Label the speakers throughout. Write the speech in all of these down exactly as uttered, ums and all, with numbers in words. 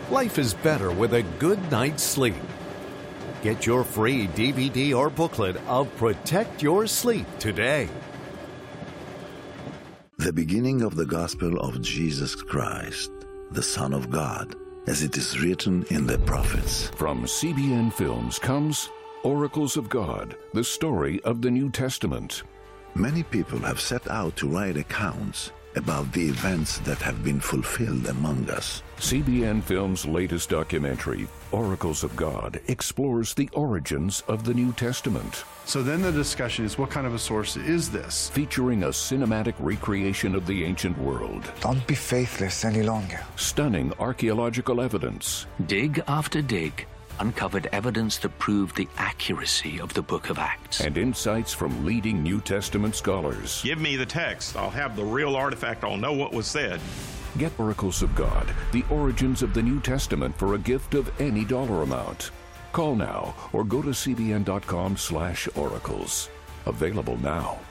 Speaker 1: Life is better with a good night's sleep. Get your free D V D or booklet of Protect Your Sleep today.
Speaker 2: The beginning of the gospel of Jesus Christ, the Son of God, as it is written in the prophets.
Speaker 3: From C B N Films comes Oracles of God, the story of the New Testament.
Speaker 2: Many people have set out to write accounts about the events that have been fulfilled among us.
Speaker 3: C B N Films' latest documentary, Oracles of God, explores the origins of the New Testament.
Speaker 4: So then the discussion is, what kind of a source is this?
Speaker 3: Featuring a cinematic recreation of the ancient world.
Speaker 5: Don't be faithless any longer.
Speaker 3: Stunning archaeological evidence.
Speaker 6: Dig after dig uncovered evidence that proved the accuracy of the Book of Acts.
Speaker 3: And insights from leading New Testament scholars.
Speaker 7: Give me the text. I'll have the real artifact. I'll know what was said.
Speaker 3: Get Oracles of God, the origins of the New Testament for a gift of any dollar amount. Call now or go to cbn.com slash oracles. Available now.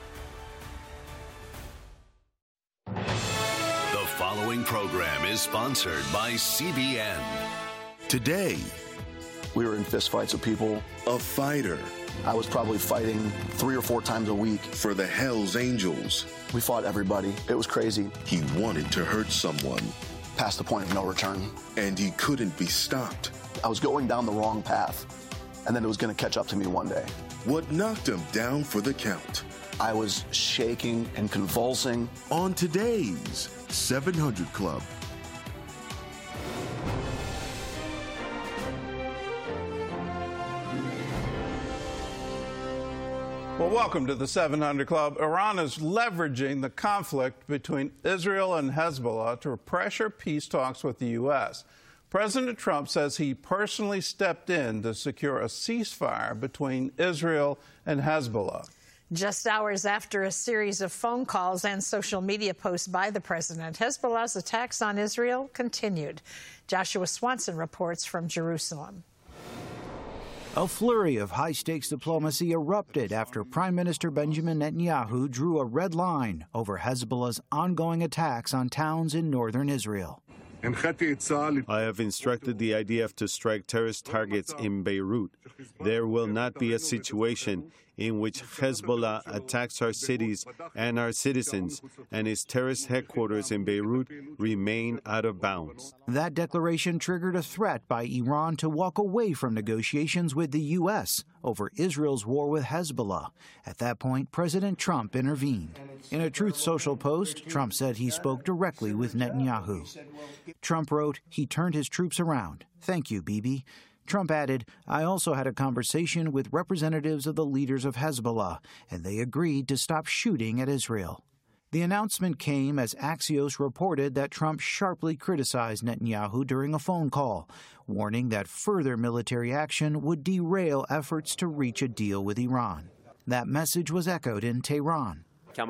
Speaker 1: The following program is sponsored by C B N.
Speaker 8: Today,
Speaker 9: we were in fistfights with people.
Speaker 8: A fighter.
Speaker 9: I was probably fighting three or four times a week.
Speaker 8: For the Hells Angels.
Speaker 9: We fought everybody. It was crazy.
Speaker 8: He wanted to hurt someone.
Speaker 9: Past the point of no return.
Speaker 8: And he couldn't be stopped.
Speaker 9: I was going down the wrong path, and then it was going to catch up to me one day.
Speaker 8: What knocked him down for the count?
Speaker 9: I was shaking and convulsing.
Speaker 8: On today's seven hundred Club.
Speaker 4: Well, welcome to the seven hundred Club. Iran is leveraging the conflict between Israel and Hezbollah to pressure peace talks with the U S President Trump says he personally stepped in to secure a ceasefire between Israel and Hezbollah.
Speaker 10: Just hours after a series of phone calls and social media posts by the president, Hezbollah's attacks on Israel continued. Joshua Swanson reports from Jerusalem.
Speaker 11: A flurry of high-stakes diplomacy erupted after Prime Minister Benjamin Netanyahu drew a red line over Hezbollah's ongoing attacks on towns in northern Israel.
Speaker 12: I have instructed the I D F to strike terrorist targets in Beirut. There will not be a situation in which Hezbollah attacks our cities and our citizens, and its terrorist headquarters in Beirut remain out of bounds.
Speaker 11: That declaration triggered a threat by Iran to walk away from negotiations with the U S over Israel's war with Hezbollah. At that point, President Trump intervened. In a Truth Social post, Trump said he spoke directly with Netanyahu. Trump wrote he turned his troops around. Thank you, Bibi. Trump added, I also had a conversation with representatives of the leaders of Hezbollah, and they agreed to stop shooting at Israel. The announcement came as Axios reported that Trump sharply criticized Netanyahu during a phone call, warning that further military action would derail efforts to reach a deal with Iran. That message was echoed in Tehran.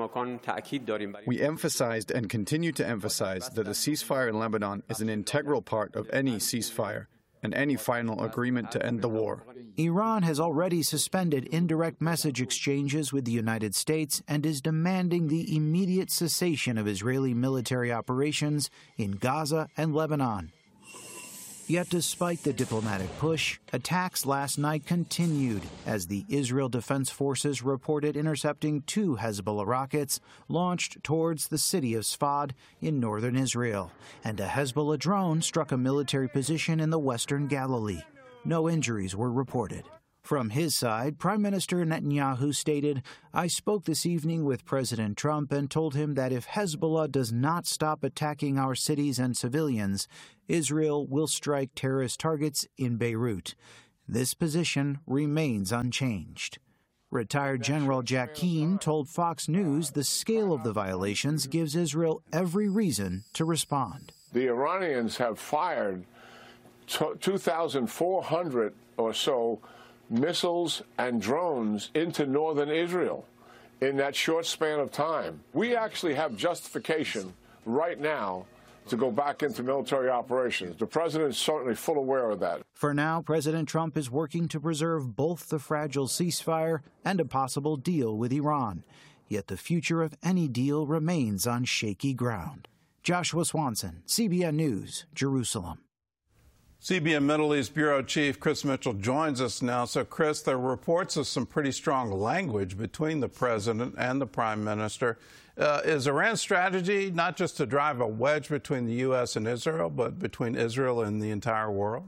Speaker 13: We emphasized and continue to emphasize that a ceasefire in Lebanon is an integral part of any ceasefire and any final agreement to end the war.
Speaker 11: Iran has already suspended indirect message exchanges with the United States and is demanding the immediate cessation of Israeli military operations in Gaza and Lebanon. Yet despite the diplomatic push, attacks last night continued as the Israel Defense Forces reported intercepting two Hezbollah rockets launched towards the city of Sfad in northern Israel, and a Hezbollah drone struck a military position in the western Galilee. No injuries were reported. From his side, Prime Minister Netanyahu stated, I spoke this evening with President Trump and told him that if Hezbollah does not stop attacking our cities and civilians, Israel will strike terrorist targets in Beirut. This position remains unchanged. Retired General Jack Keane told Fox News the scale of the violations gives Israel every reason to respond.
Speaker 14: The Iranians have fired two thousand four hundred or so missiles and drones into northern Israel in that short span of time. We actually have justification right now to go back into military operations. The president is certainly full aware of that.
Speaker 11: For now, President Trump is working to preserve both the fragile ceasefire and a possible deal with Iran. Yet the future of any deal remains on shaky ground. Joshua Swanson, C B N News, Jerusalem.
Speaker 4: C B N Middle East Bureau Chief Chris Mitchell joins us now. So, Chris, there are reports of some pretty strong language between the president and the prime minister. Uh, is Iran's strategy not just to drive a wedge between the U S and Israel, but between Israel and the entire world?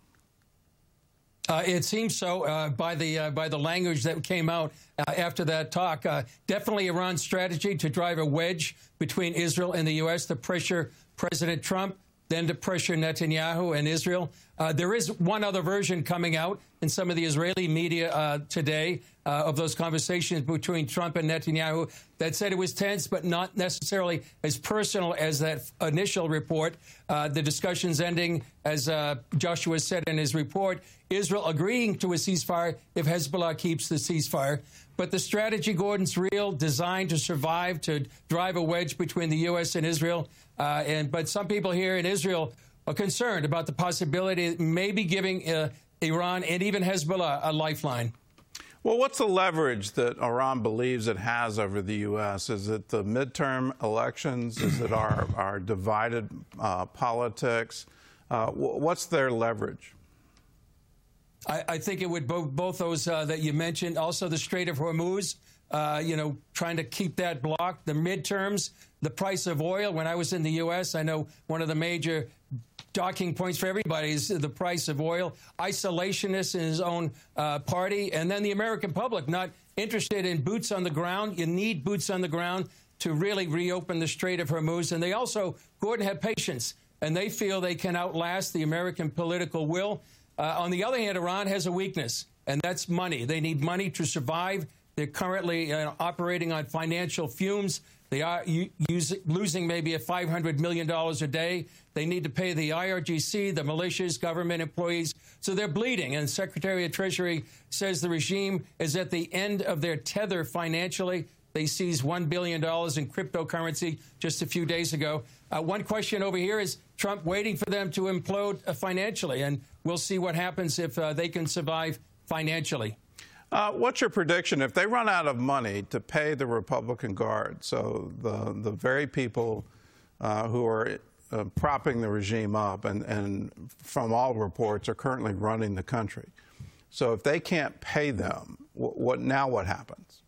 Speaker 15: Uh, it seems so uh, by the uh, by the language that came out uh, after that talk. Uh, definitely Iran's strategy to drive a wedge between Israel and the U S, to pressure President Trump, then to pressure Netanyahu and Israel. Uh, there is one other version coming out in some of the Israeli media uh, today uh, of those conversations between Trump and Netanyahu that said it was tense, but not necessarily as personal as that initial report. Uh, the discussions ending, as uh, Joshua said in his report, Israel agreeing to a ceasefire if Hezbollah keeps the ceasefire. But the strategy, Gordon's real, designed to survive, to drive a wedge between the U S and Israel. Uh, and but some people here in Israel are concerned about the possibility of maybe giving uh, Iran and even Hezbollah a lifeline.
Speaker 4: Well, what's the leverage that Iran believes it has over the U S? Is it the midterm elections? Is it our, our divided uh, politics? Uh, what's their leverage?
Speaker 15: I, I think it would both, both those uh, that you mentioned. Also, the Strait of Hormuz, uh, you know, trying to keep that blocked. The midterms, the price of oil. When I was in the U S, I know one of the major docking points for everybody is the price of oil. Isolationists in his own uh, party. And then the American public not interested in boots on the ground. You need boots on the ground to really reopen the Strait of Hormuz. And they also, Gordon, have patience. And they feel they can outlast the American political will. Uh, on the other hand, Iran has a weakness, and that's money. They need money to survive. They're currently uh, operating on financial fumes. They are use, losing maybe at five hundred million dollars a day. They need to pay the I R G C, the militias, government employees. So they're bleeding. And Secretary of Treasury says the regime is at the end of their tether financially. They seized one billion dollars in cryptocurrency just a few days ago. Uh, one question over here is Trump waiting for them to implode uh, financially. And we'll see what happens if uh, they can survive financially.
Speaker 4: Uh, what's your prediction if they run out of money to pay the Republican Guard, so the the very people uh, who are uh, propping the regime up and, and from all reports are currently running the country. So if they can't pay them, what, what now what happens?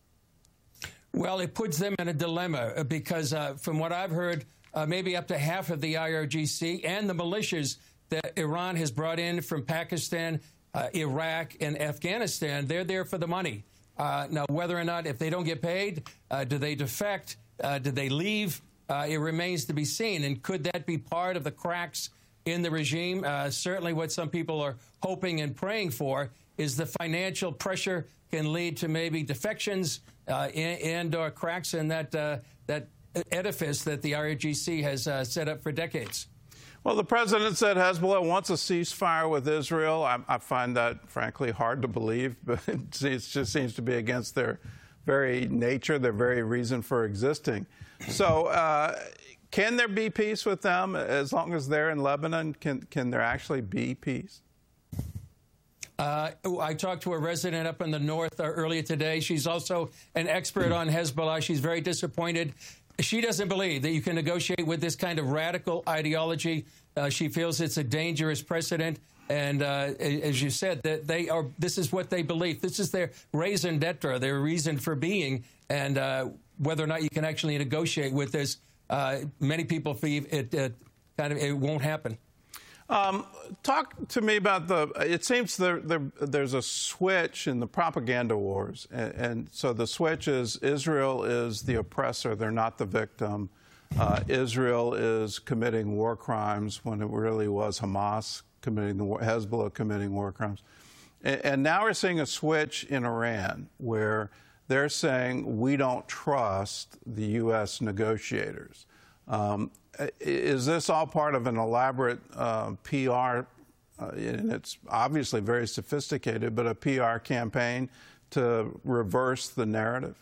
Speaker 15: Well, it puts them in a dilemma because uh, from what I've heard, uh, maybe up to half of the I R G C and the militias that Iran has brought in from Pakistan, Uh, Iraq and Afghanistan, they're there for the money. Uh, now, whether or not, if they don't get paid, uh, do they defect? Uh, do they leave? Uh, it remains to be seen. And could that be part of the cracks in the regime? Uh, certainly what some people are hoping and praying for is the financial pressure can lead to maybe defections uh, and, and or cracks in that, uh, that edifice that the I R G C has uh, set up for decades.
Speaker 4: Well, the president said Hezbollah wants a ceasefire with Israel. I, I find that, frankly, hard to believe, but it just seems to be against their very nature, their very reason for existing. So uh, can there be peace with them as long as they're in Lebanon? Can, can there actually be peace?
Speaker 15: Uh, I talked to a resident up in the north uh, earlier today. She's also an expert on Hezbollah. She's very disappointed. She doesn't believe that you can negotiate with this kind of radical ideology. Uh, she feels it's a dangerous precedent. And uh, as you said, that they are. This is what they believe. This is their raison d'etre, their reason for being. And uh, whether or not you can actually negotiate with this, uh, many people feel it, it kind of it won't happen.
Speaker 4: Um, talk to me about the, it seems there, there, there's a switch in the propaganda wars. And, and so the switch is Israel is the oppressor. They're not the victim. Uh, Israel is committing war crimes when it really was Hamas committing the war, Hezbollah committing war crimes. And, and now we're seeing a switch in Iran where they're saying we don't trust the U S negotiators. Um, Is this all part of an elaborate uh, P R, uh, and it's obviously very sophisticated, but a P R campaign to reverse the narrative?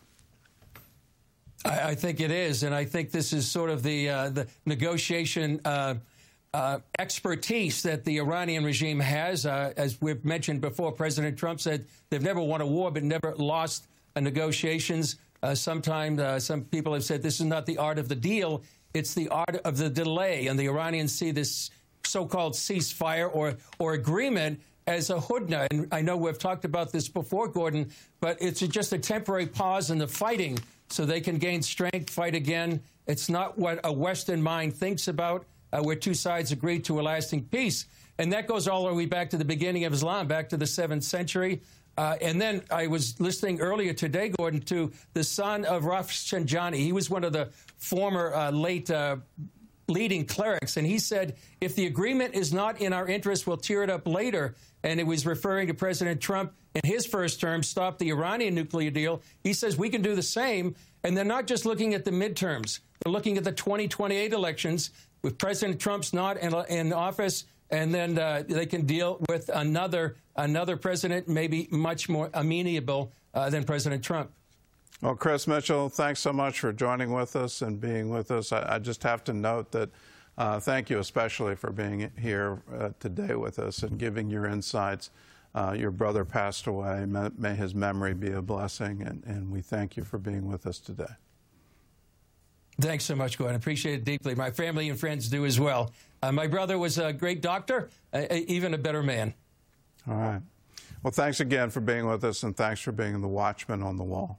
Speaker 15: I, I think it is, and I think this is sort of the uh, the negotiation uh, uh, expertise that the Iranian regime has. Uh, as we've mentioned before, President Trump said they've never won a war but never lost uh, negotiations. Uh, sometimes uh, some people have said this is not the art of the deal. It's the art of the delay, and the Iranians see this so-called ceasefire or, or agreement as a hudna. And I know we've talked about this before, Gordon, but it's just a temporary pause in the fighting so they can gain strength, fight again. It's not what a Western mind thinks about, uh, where two sides agreed to a lasting peace. And that goes all the way back to the beginning of Islam, back to the seventh century. Uh, and then I was listening earlier today, Gordon, to the son of Rafsanjani. He was one of the former uh, late uh, leading clerics, and he said, if the agreement is not in our interest, we'll tear it up later. And it was referring to President Trump in his first term, stop the Iranian nuclear deal. He says we can do the same, and they're not just looking at the midterms. They're looking at the twenty twenty-eight elections with President Trump's not in, in office, and then uh, they can deal with another another president, maybe much more amenable uh, than President Trump.
Speaker 4: Well, Chris Mitchell, thanks so much for joining with us and being with us. I, I just have to note that uh, thank you especially for being here uh, today with us and giving your insights. Uh, your brother passed away. May, may his memory be a blessing, and, and we thank you for being with us today.
Speaker 15: Thanks so much, Gordon. I appreciate it deeply. My family and friends do as well. Uh, my brother was a great doctor, uh, even a better man.
Speaker 4: All right. Well, thanks again for being with us, and thanks for being the watchman on the wall.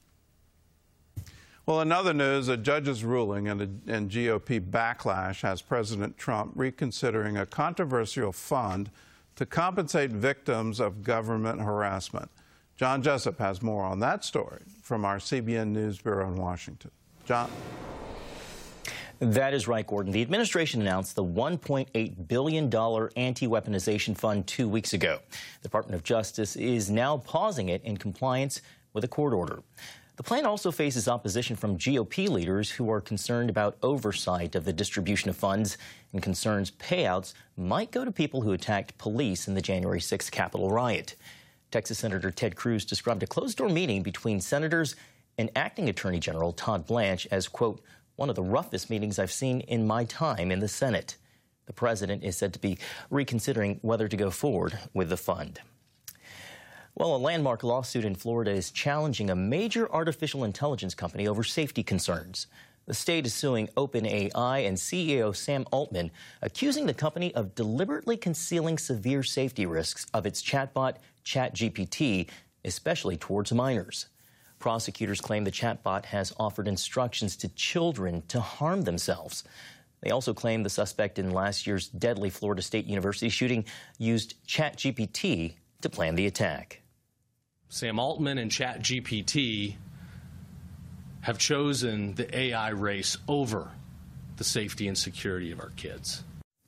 Speaker 4: Well, in other news, a judge's ruling and, a, and G O P backlash has President Trump reconsidering a controversial fund to compensate victims of government harassment. John Jessup has more on that story from our C B N News Bureau in Washington. John?
Speaker 16: That is right, Gordon. The administration announced the one point eight billion dollars anti-weaponization fund two weeks ago. The Department of Justice is now pausing it in compliance with a court order. The plan also faces opposition from G O P leaders who are concerned about oversight of the distribution of funds and concerns payouts might go to people who attacked police in the January sixth Capitol riot. Texas Senator Ted Cruz described a closed-door meeting between senators and Acting Attorney General Todd Blanche as, quote, one of the roughest meetings I've seen in my time in the Senate. The president is said to be reconsidering whether to go forward with the fund. Well, a landmark lawsuit in Florida is challenging a major artificial intelligence company over safety concerns. The state is suing OpenAI and C E O Sam Altman, accusing the company of deliberately concealing severe safety risks of its chatbot, ChatGPT, especially towards minors. Prosecutors claim the chatbot has offered instructions to children to harm themselves. They also claim the suspect in last year's deadly Florida State University shooting used ChatGPT to plan the attack.
Speaker 17: Sam Altman and ChatGPT have chosen the A I race over the safety and security of our kids.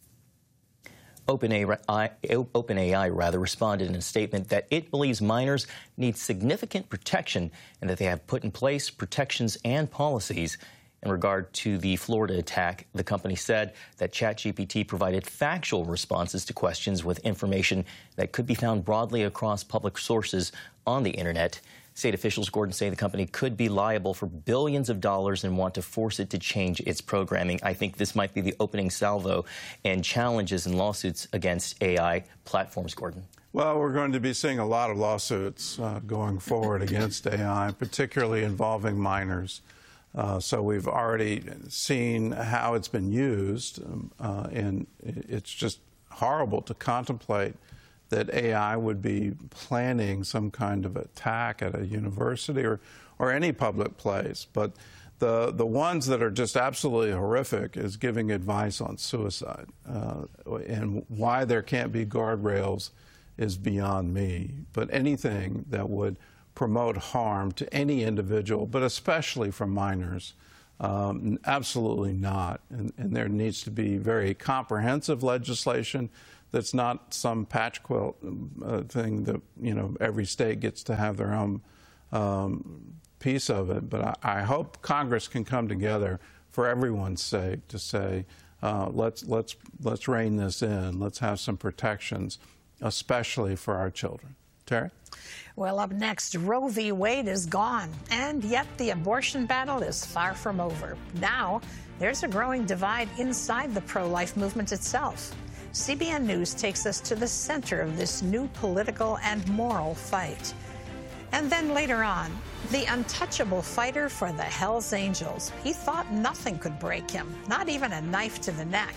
Speaker 16: OpenAI, OpenAI rather responded in a statement that it believes minors need significant protection and that they have put in place protections and policies. In regard to the Florida attack, the company said that ChatGPT provided factual responses to questions with information that could be found broadly across public sources on the Internet. State officials, Gordon, say the company could be liable for billions of dollars and want to force it to change its programming. I think this might be the opening salvo and challenges and lawsuits against A I platforms, Gordon.
Speaker 4: Well, we're going to be seeing a lot of lawsuits uh, going forward against A I, particularly involving minors. Uh, so we've already seen how it's been used, um, uh, and it's just horrible to contemplate that A I would be planning some kind of attack at a university or, or any public place. But the, the ones that are just absolutely horrific is giving advice on suicide. Uh, and why there can't be guardrails is beyond me. But anything that would promote harm to any individual, but especially from minors, um, absolutely not. And, and there needs to be very comprehensive legislation that's not some patch quilt uh, thing that, you know, every state gets to have their own um, piece of it. But I, I hope Congress can come together for everyone's sake to say, uh, let's, let's, let's rein this in. Let's have some protections, especially for our children. Terry?
Speaker 10: Well, up next, Roe v. Wade is gone, and yet the abortion battle is far from over. Now, there's a growing divide inside the pro-life movement itself. C B N News takes us to the center of this new political and moral fight. And then later on, the untouchable fighter for the Hells Angels. He thought nothing could break him, not even a knife to the neck.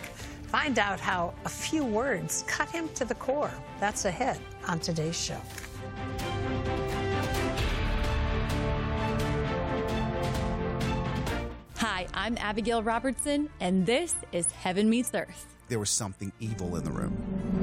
Speaker 10: Find out how a few words cut him to the core. That's ahead on today's show.
Speaker 18: Hi, I'm Abigail Robertson, and this is Heaven Meets Earth.
Speaker 19: There was something evil in the room.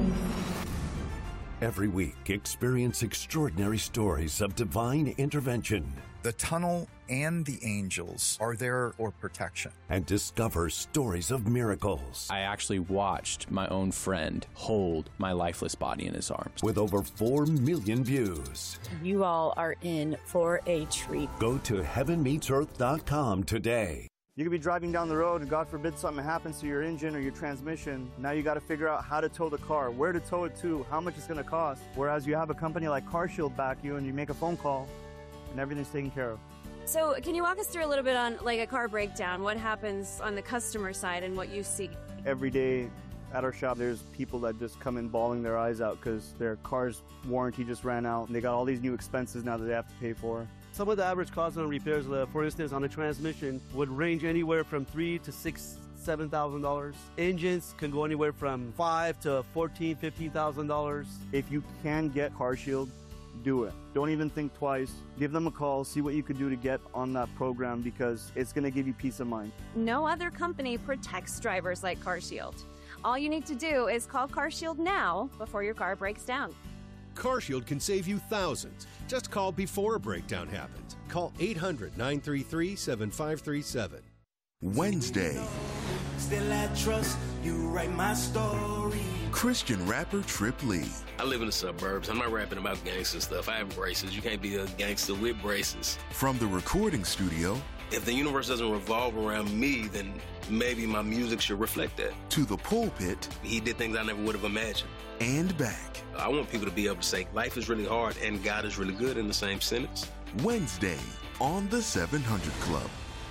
Speaker 1: Every week, experience extraordinary stories of divine intervention.
Speaker 19: The tunnel and the angels are there for protection.
Speaker 1: And discover stories of miracles.
Speaker 20: I actually watched my own friend hold my lifeless body in his arms.
Speaker 1: With over four million views.
Speaker 18: You all are in for a treat.
Speaker 1: Go to heaven meets earth dot com today.
Speaker 21: You could be driving down the road and God forbid something happens to your engine or your transmission. Now you got to figure out how to tow the car, where to tow it to, how much it's going to cost. Whereas you have a company like CarShield back you and you make a phone call and everything's taken care of.
Speaker 22: So can you walk us through a little bit on like a car breakdown? What happens on the customer side and what you see?
Speaker 21: Every day at our shop, there's people that just come in bawling their eyes out because their car's warranty just ran out and they got all these new expenses now that they have to pay for.
Speaker 23: Some of the average costs on repairs, uh, for instance, on a transmission, would range anywhere from three to six, seven thousand dollars. Engines can go anywhere from five to fourteen, fifteen thousand dollars.
Speaker 21: If you can get CarShield, do it. Don't even think twice. Give them a call. See what you can do to get on that program because it's going to give you peace of mind.
Speaker 22: No other company protects drivers like CarShield. All you need to do is call CarShield now before your car breaks down.
Speaker 24: CarShield can save you thousands. Just call before a breakdown happens. Call eight hundred, nine three three, seven five three seven.
Speaker 8: Wednesday.
Speaker 25: Still I trust you, write my story.
Speaker 8: Christian rapper Trip Lee.
Speaker 26: I live in the suburbs. I'm not rapping about gangster stuff. I have braces. You can't be a gangster with braces.
Speaker 8: From the recording studio.
Speaker 26: If the universe doesn't revolve around me, then maybe my music should reflect that.
Speaker 8: To the pulpit.
Speaker 26: He did things I never would have imagined.
Speaker 8: And back.
Speaker 26: I want people to be able to say life is really hard and God is really good in the same sentence.
Speaker 8: Wednesday on the seven hundred Club.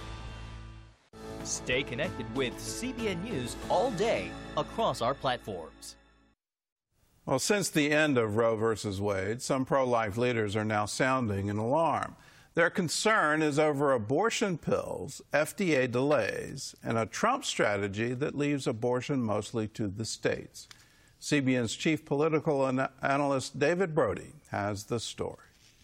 Speaker 27: Stay connected with C B N News all day across our platforms.
Speaker 4: Well, since the end of Roe versus Wade, some pro-life leaders are now sounding an alarm. Their concern is over abortion pills, F D A delays, and a Trump strategy that leaves abortion mostly to the states. C B N's chief political analyst David Brody has the story.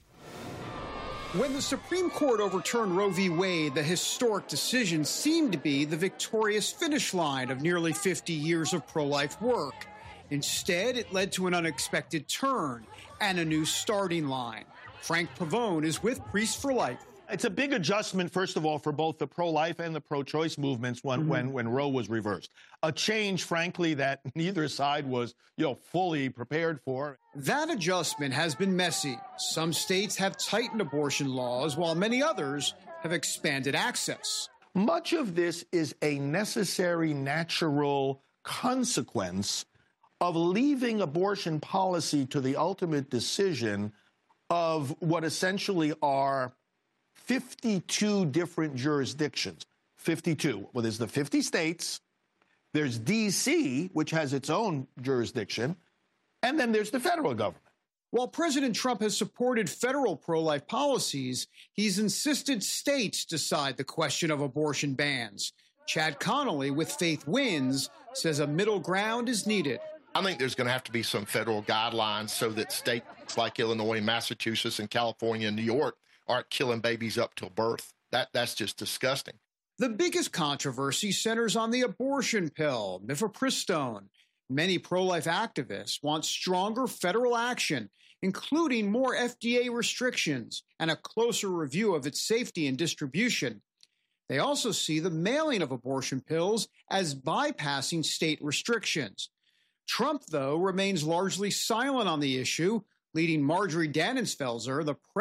Speaker 28: When the Supreme Court overturned Roe v. Wade, the historic decision seemed to be the victorious finish line of nearly fifty years of pro-life work. Instead, it led to an unexpected turn and a new starting line. Frank Pavone is with Priests for Life.
Speaker 29: It's a big adjustment, first of all, for both the pro-life and the pro-choice movements when, mm-hmm. when, when Roe was reversed. A change, frankly, that neither side was, you know, fully prepared for.
Speaker 28: That adjustment has been messy. Some states have tightened abortion laws, while many others have expanded access.
Speaker 29: Much of this is a necessary, natural consequence of leaving abortion policy to the ultimate decision of what essentially are fifty-two different jurisdictions. fifty-two. Well, there's the fifty states, there's D C, which has its own jurisdiction, and then there's the federal government.
Speaker 28: While President Trump has supported federal pro-life policies, he's insisted states decide the question of abortion bans. Chad Connolly with Faith Wins says a middle ground is needed.
Speaker 30: I think there's going to have to be some federal guidelines so that states like Illinois, Massachusetts, and California and New York aren't killing babies up till birth. That That's just disgusting.
Speaker 28: The biggest controversy centers on the abortion pill, mifepristone. Many pro-life activists want stronger federal action, including more F D A restrictions and a closer review of its safety and distribution. They also see the mailing of abortion pills as bypassing state restrictions. Trump, though, remains largely silent on the issue, leading Marjorie Dannenfelser, the